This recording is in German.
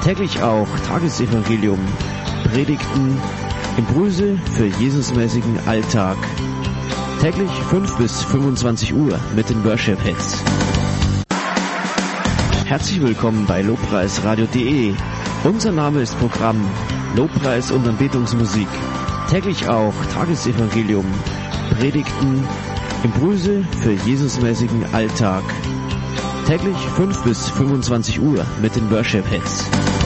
Täglich auch Tagesevangelium, Predigten, Impulse für Jesusmäßigen Alltag. Täglich 5 bis 25 Uhr mit den Worship-Hits. Herzlich willkommen bei lobpreisradio.de. Unser Name ist Programm Lobpreis und Anbetungsmusik. Täglich auch Tagesevangelium, Predigten, Impulse für Jesusmäßigen Alltag. Täglich 5 bis 25 Uhr mit den Worship-Hits.